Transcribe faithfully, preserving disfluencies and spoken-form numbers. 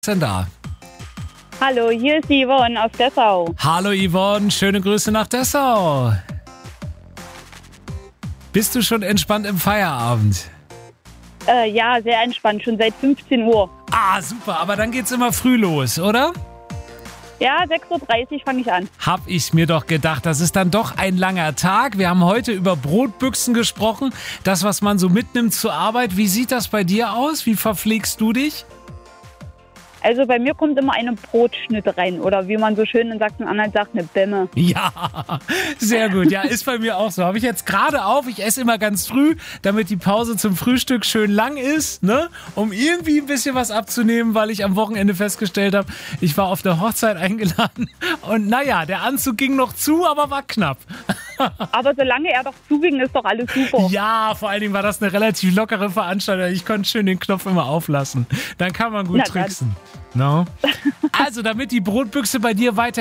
Denn da? Hallo, hier ist die Yvonne aus Dessau. Hallo Yvonne, schöne Grüße nach Dessau. Bist du schon entspannt im Feierabend? Äh, ja, sehr entspannt, schon seit fünfzehn Uhr. Ah, super, aber dann geht's immer früh los, oder? Ja, sechs Uhr dreißig fange ich an. Hab ich mir doch gedacht, das ist dann doch ein langer Tag. Wir haben heute über Brotbüchsen gesprochen, das, was man so mitnimmt zur Arbeit. Wie sieht das bei dir aus? Wie verpflegst du dich? Also bei mir kommt immer eine Brotschnitte rein oder wie man so schön in Sachsen-Anhalt sagt, eine Bämme. Ja, sehr gut. Ja, ist bei mir auch so. Habe ich jetzt gerade auf. Ich esse immer ganz früh, damit die Pause zum Frühstück schön lang ist, ne? Um irgendwie ein bisschen was abzunehmen, weil ich am Wochenende festgestellt habe, ich war auf der Hochzeit eingeladen und naja, der Anzug ging noch zu, aber war knapp. Aber solange er doch zuging, ist doch alles super. Ja, vor allen Dingen war das eine relativ lockere Veranstaltung. Ich konnte schön den Knopf immer auflassen. Dann kann man gut Na tricksen. No? Also, damit die Brotbüchse bei dir weiter